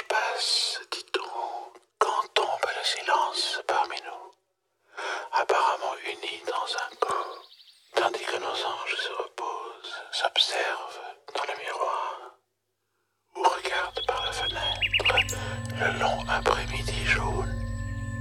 passe, dit-on, quand tombe le silence parmi nous, apparemment unis dans un corps, tandis que nos anges se reposent, s'observent